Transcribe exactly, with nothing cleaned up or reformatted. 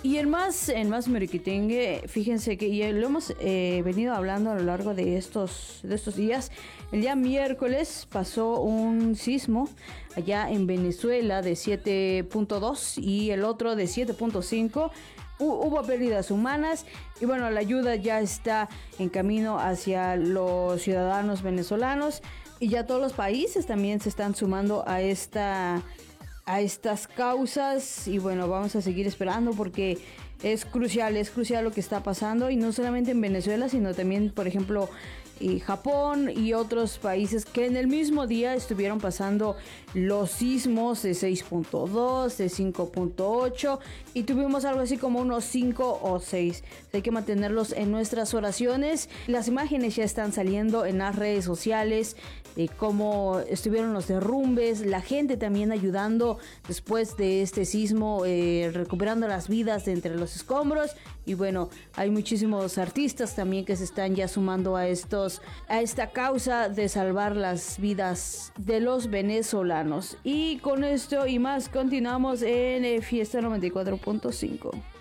Y en más, en más Meriquitengue, fíjense que ya lo hemos eh, venido hablando a lo largo de estos, de estos días. El día miércoles pasó un sismo allá en Venezuela de siete punto dos y el otro de siete punto cinco. Hubo pérdidas humanas y bueno, la ayuda ya está en camino hacia los ciudadanos venezolanos y ya todos los países también se están sumando a esta a estas causas y bueno, vamos a seguir esperando porque es crucial, es crucial lo que está pasando y no solamente en Venezuela, sino también, por ejemplo, y Japón y otros países que en el mismo día estuvieron pasando los sismos de seis punto dos, de cinco punto ocho y tuvimos algo así como unos cinco o seis. Hay que mantenerlos en nuestras oraciones. Las imágenes ya están saliendo en las redes sociales de cómo estuvieron los derrumbes, la gente también ayudando después de este sismo, eh, recuperando las vidas de entre los escombros y bueno, hay muchísimos artistas también que se están ya sumando a estos a esta causa de salvar las vidas de los venezolanos. Y con esto y más continuamos en Fiesta noventa y cuatro punto cinco.